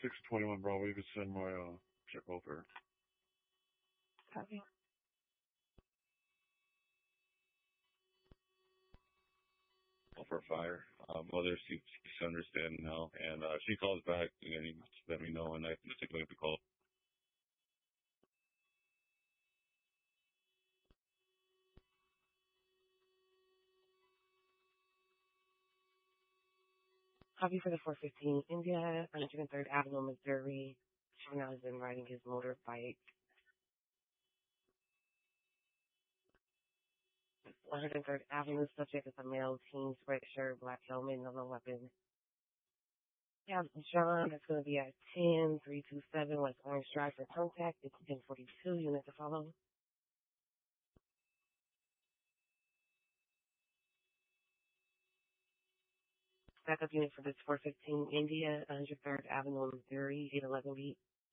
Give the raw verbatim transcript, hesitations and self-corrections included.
six twenty-one Bravo. You can send my uh, check over. Copy. For fire. Um, whether she, she's understanding now, and uh, she calls back and you let me know, and I can take a look at the call. Copy for the four fifteen India, one hundred third Avenue, Missouri. Juvenile has been riding his motorbike. one hundred third Avenue, subject is a male, teen, sweatshirt, black helmet, no weapon. Yeah, John, that's going to be at ten three two seven West Orange Drive for contact. It's ten forty-two, unit to follow. Backup unit for this four fifteen India, one hundred third Avenue, Missouri, eight eleven beat.